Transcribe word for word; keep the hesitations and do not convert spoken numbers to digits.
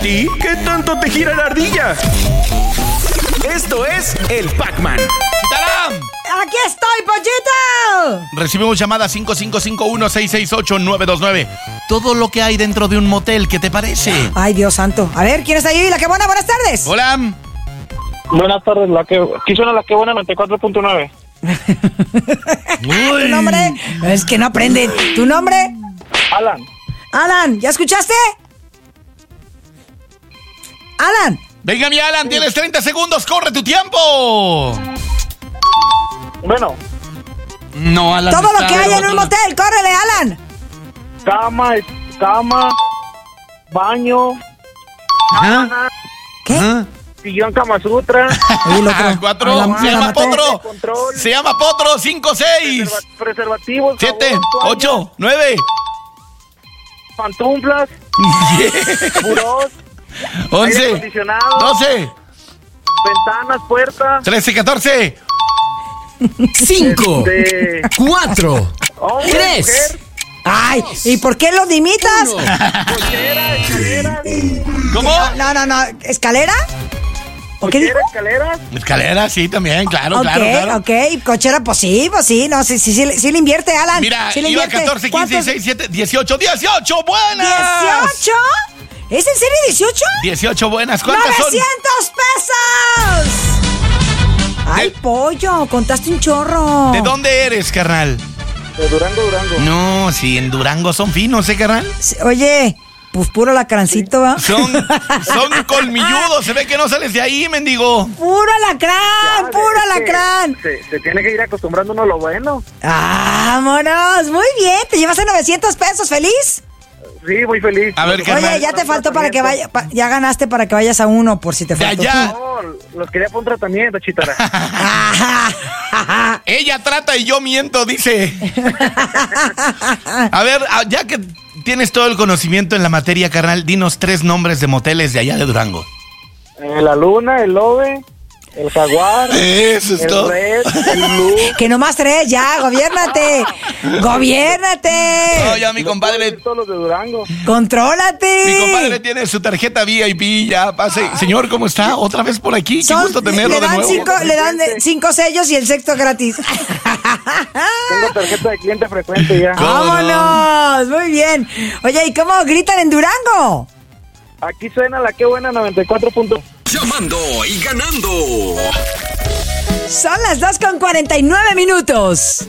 ¿Y qué tanto te gira la ardilla? Esto es el Pac-Man. ¡Chitarán! ¡Aquí estoy, pollito! Recibimos llamada cinco cinco cinco uno seis seis ocho nueve dos nueve. Todo lo que hay dentro de un motel, ¿qué te parece? Ay, Dios santo. A ver, ¿quién está ahí? La que buena, buenas tardes. Hola. Buenas tardes, la que aquí suena la que buena noventa y cuatro punto nueve. ¿Tu nombre? Es que no aprenden. ¿Tu nombre? Alan. Alan, ¿ya escuchaste? Alan. Venga, mi Alan, tienes treinta segundos, corre tu tiempo. Bueno. No, Alan. Todo lo que hay en un motel, córrele, Alan. Cama, cama, baño, Ajá. ¿Qué? Ajá. sillón Kama Sutra, Oye, loco. Cuatro, A la- se a la llama maté. Potro. control, Se llama Potro, cinco, seis, preserva- preservativos, siete, jabón, toalla, ocho, nueve, pantuflas, burós, aire once, acondicionado, doce, ventanas, puertas, trece, catorce. Cinco, este, cuatro, hombre, Tres. mujer, Ay, ¿y por qué lo limitas? cochera, escaleras, ¿Cómo? No, no, no. ¿Escalera? ¿O qué dijo? cochera, escaleras, Escalera, sí, también, claro, Ok, claro, claro. ok. Cochera, pues sí, pues sí. No, sí, sí, sí, le- sí le invierte, Alan. Mira, sí le iba invierte. catorce, quince, ¿Cuántos? dieciséis, diecisiete, dieciocho, dieciocho, buenas. ¿dieciocho? ¿Es en serio dieciocho? dieciocho buenas, ¿cuántas son? ¡novecientos pesos! Ay, De- pollo, contaste un chorro. ¿De dónde eres, carnal? de Durango, Durango. No, sí, en Durango son finos, ¿eh, carnal? Sí, oye, pues puro lacrancito, ¿va? Son, son colmilludos, se ve que no sales de ahí, mendigo. ¡Puro alacrán! Ya, ¡Puro es que alacrán! Se, se tiene que ir acostumbrando uno a lo bueno. ¡Vámonos! Muy bien, te llevas a novecientos pesos, ¿feliz? Sí, muy feliz. A ver, carnal. Oye, ya te faltó para que vaya, pa- ya ganaste para que vayas a uno, por si te De faltó. allá. No, los quería para un tratamiento, chitara. Ajá. Ella trata y yo miento, dice. A ver, ah, ya que tienes todo el conocimiento en la materia, carnal, dinos tres nombres de moteles de allá de Durango. Eh, la luna, el lobe, el jaguar, Eso es el todo. red, el blue. Que nomás tres, ya, gobiérnate. Gobiérnate. No, ya mi compadre, Todos los de Durango. Contrólate. mi compadre tiene su tarjeta V I P, ya pase. Señor, ¿cómo está? Otra vez por aquí, qué Son- gusto tenerlo le de dan nuevo. cinco, le dan de- cinco sellos y el sexto gratis. Tengo tarjeta de cliente frecuente ya. ¿Cómo ¡Vámonos! Muy bien. Oye, ¿y cómo gritan en Durango? Aquí suena la que buena noventa y cuatro puntos. llamando y ganando. Son las dos con cuarenta y nueve minutos.